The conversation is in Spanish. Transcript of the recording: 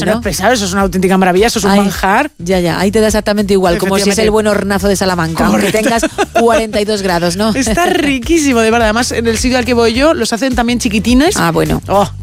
eso no es pesado, eso es una auténtica maravilla, eso es un manjar. Ya, ahí te da exactamente igual, como si es el buen hornazo de Salamanca, aunque tengas 42 grados, ¿no? Está riquísimo, de verdad. Además, en el sitio al que voy yo, los hacen también chiquitines. Ah, bueno. Oh,